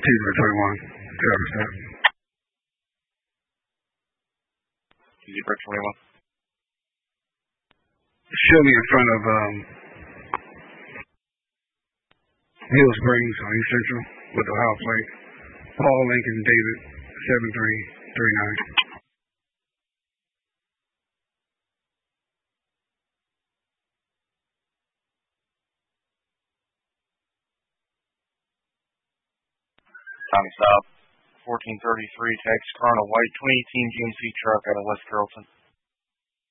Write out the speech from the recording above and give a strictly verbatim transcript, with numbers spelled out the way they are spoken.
T twenty-one. Travis stop. T twenty-one. Show me in front of um, Hill Springs on East Central with the house plate. Paul Lincoln David seven three three nine. Tommy stop. fourteen thirty-three, text Corona White, twenty eighteen G M C truck out of West Carrollton.